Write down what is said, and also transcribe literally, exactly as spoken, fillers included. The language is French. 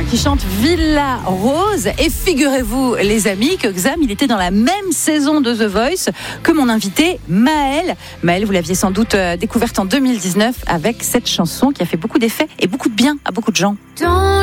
qui chante Villa Rose. Et figurez-vous, les amis, que Xam, il était dans la même saison de The Voice que mon invité Maël. Maël, vous l'aviez sans doute découverte en deux mille dix-neuf avec cette chanson qui a fait beaucoup d'effets et beaucoup de bien à beaucoup de gens. Dans